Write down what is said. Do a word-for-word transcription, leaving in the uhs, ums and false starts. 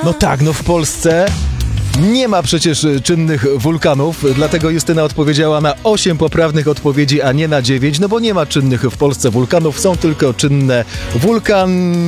No tak, no w Polsce nie ma przecież czynnych wulkanów, dlatego Justyna odpowiedziała na osiem poprawnych odpowiedzi, a nie na dziewięć, no bo nie ma czynnych w Polsce wulkanów, są tylko czynne wulkan...